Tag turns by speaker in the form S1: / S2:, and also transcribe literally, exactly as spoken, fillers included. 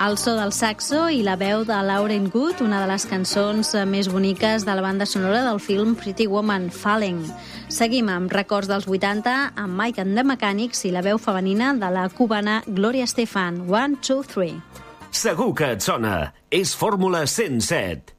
S1: El so del saxo i la veu de Lauren Good, una de les cançons més boniques de la banda sonora del film Pretty Woman, Falling. Seguim amb records dels vuitanta, amb Mike and the Mechanics i la veu femenina de la cubana Gloria Estefan. One, two, three.
S2: Segur que et sona. És Fórmula cent set.